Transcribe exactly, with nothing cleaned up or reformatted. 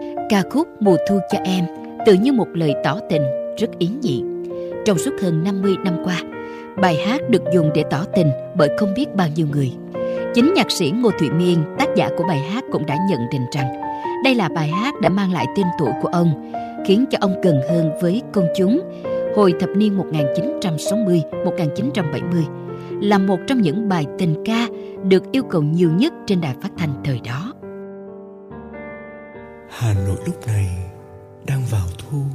Ca khúc Mùa thu cho em tự như một lời tỏ tình rất ý nhị. Trong suốt hơn năm mươi năm qua, bài hát được dùng để tỏ tình bởi không biết bao nhiêu người. Chính nhạc sĩ Ngô Thụy Miên, tác giả của bài hát, cũng đã nhận định rằng đây là bài hát đã mang lại tên tuổi của ông, khiến cho ông gần hơn với công chúng. Hồi thập niên một nghìn chín trăm sáu mươi đến một nghìn chín trăm bảy mươi, là một trong những bài tình ca được yêu cầu nhiều nhất trên đài phát thanh thời đó. Hà Nội lúc này đang vào thu.